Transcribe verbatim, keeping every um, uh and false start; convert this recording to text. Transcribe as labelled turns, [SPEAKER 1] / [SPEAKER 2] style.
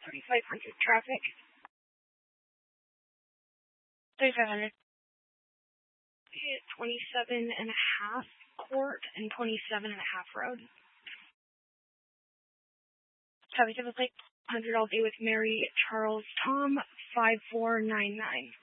[SPEAKER 1] thirty-five hundred traffic. thirty-five hundred. twenty-seven and a half court and twenty-seven and a half road. seventy-seven plate, one hundred all day with Mary Charles Tom, five four nine nine.